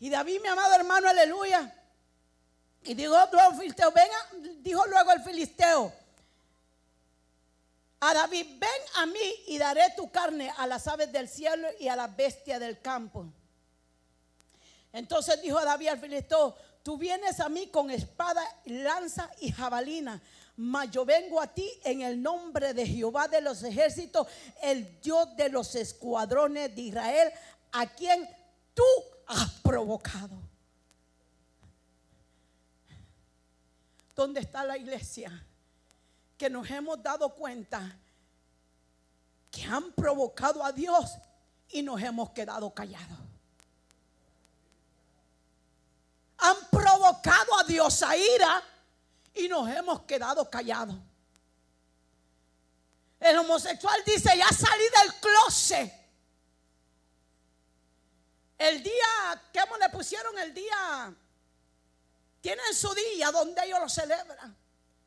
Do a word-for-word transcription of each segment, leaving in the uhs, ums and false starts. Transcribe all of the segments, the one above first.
Y David, mi amado hermano, aleluya. Y dijo luego el filisteo, venga, dijo luego el filisteo a David, ven a mí y daré tu carne a las aves del cielo y a las bestias del campo. Entonces dijo David al filisteo, tú vienes a mí con espada, lanza y jabalina, mas yo vengo a ti en el nombre de Jehová de los ejércitos, el Dios de los escuadrones de Israel, a quien tú has provocado. ¿Dónde está la iglesia? Que nos hemos dado cuenta que han provocado a Dios y nos hemos quedado callados. Han provocado a Dios a ira y nos hemos quedado callados. El homosexual dice, ya salí del closet. El día, ¿cómo le pusieron el día? Tienen su día donde ellos lo celebran.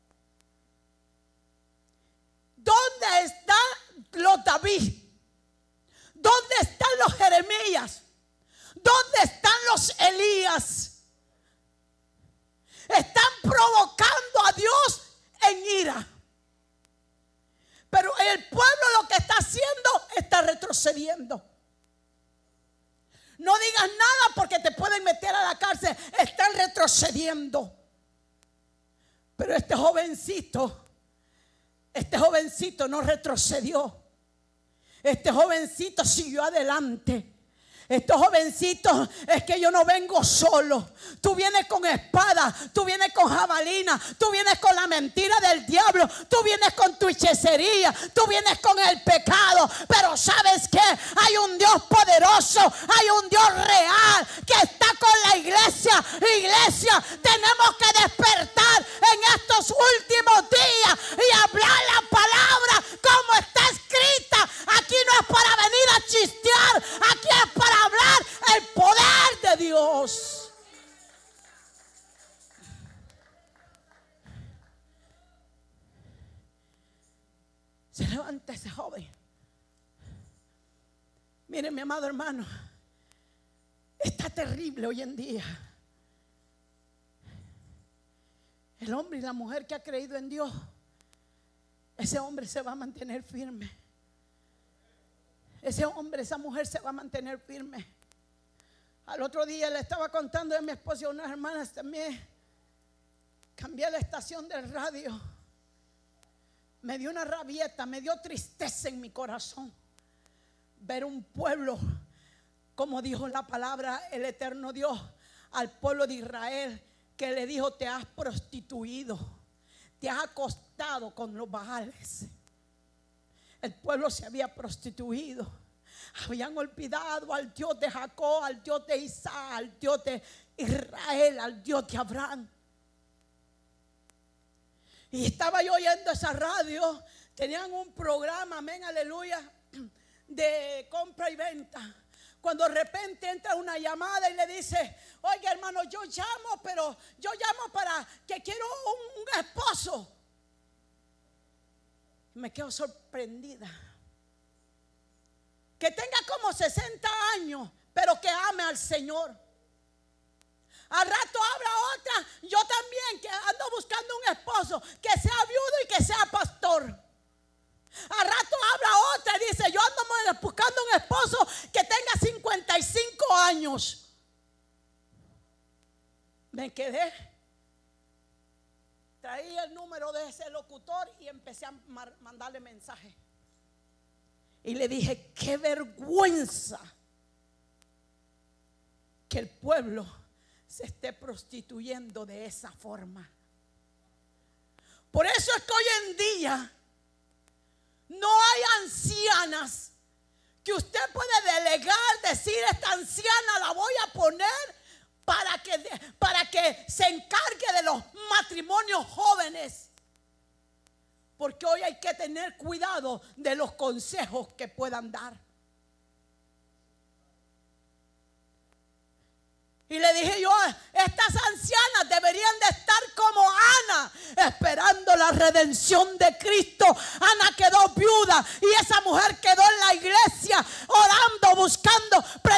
¿Dónde están los David? ¿Dónde están los Jeremías? ¿Dónde están los Elías? Están provocando a Dios en ira. Pero el pueblo lo que está haciendo, está retrocediendo. No digas nada porque te pueden meter a la cárcel. Están retrocediendo. Pero este jovencito, este jovencito no retrocedió. Este jovencito siguió adelante. Estos jovencitos, es que yo no vengo solo. Tú vienes con espada, tú vienes con jabalina, tú vienes con la mentira del diablo, tú vienes con tu hechicería, tú vienes con el pecado. Pero ¿sabes qué? Hay un Dios poderoso, hay un Dios real que está con la iglesia. Iglesia, tenemos que despertar en estos últimos días y hablar la palabra como está escrita. Aquí no es para venir a chistear, aquí es para hablar el poder de Dios. Se levanta ese joven. Miren, mi amado hermano, está terrible hoy en día. El hombre y la mujer que ha creído en Dios, ese hombre se va a mantener firme. Ese hombre, esa mujer se va a mantener firme. Al otro día le estaba contando a mi esposa y a unas hermanas también. Cambié la estación del radio. Me dio una rabieta, me dio tristeza en mi corazón. Ver un pueblo, como dijo la palabra el eterno Dios al pueblo de Israel, que le dijo, te has prostituido, te has acostado con los baales. El pueblo se había prostituido. Habían olvidado al Dios de Jacob, al Dios de Isaac, al Dios de Israel, al Dios de Abraham. Y estaba yo oyendo esa radio. Tenían un programa, amén, aleluya, de compra y venta. Cuando de repente entra una llamada y le dice, oiga hermano, yo llamo, pero yo llamo para que quiero un, un esposo. Me quedo sorprendida. Que tenga como sesenta años, pero que ame al Señor. Al rato habla otra, yo también, que ando buscando un esposo, que sea viudo y que sea pastor. Al rato habla otra y dice, yo ando buscando un esposo que tenga cincuenta y cinco años. Me quedé. Traí el número de ese locutor y empecé a mandarle mensajes. Y le dije, qué vergüenza que el pueblo se esté prostituyendo de esa forma. Por eso es que hoy en día no hay ancianas que usted puede delegar, decir, esta anciana la voy a poner para que, para que se encargue de los matrimonios jóvenes. Porque hoy hay que tener cuidado de los consejos que puedan dar. Y le dije yo, estas ancianas deberían de estar como Ana, esperando la redención de Cristo. Ana quedó viuda y esa mujer quedó en la iglesia orando, buscando,